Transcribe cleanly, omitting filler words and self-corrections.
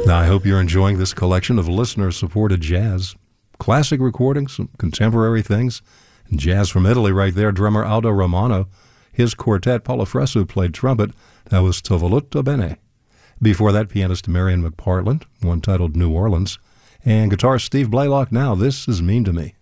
Now, I hope you're enjoying this collection of listener-supported jazz. Classic recordings, some contemporary things, and jazz from Italy right there. Drummer Aldo Romano, his quartet, Paolo Fresu played trumpet. That was T'ho voluto bene. Before that, pianist Marion McPartland, one titled New Orleans, and guitarist Steve Blaylock. Now, This Is Mean to Me.